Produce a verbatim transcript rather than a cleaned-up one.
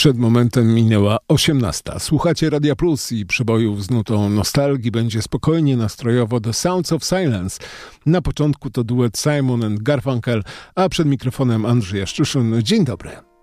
Przed momentem minęła osiemnasta. Słuchacie Radia Plus i przybojów z nutą nostalgii będzie spokojnie, nastrojowo The Sounds of Silence. Na początku to duet Simon and Garfunkel, a przed mikrofonem Andrzej Jaszczyszyn. Dzień dobry.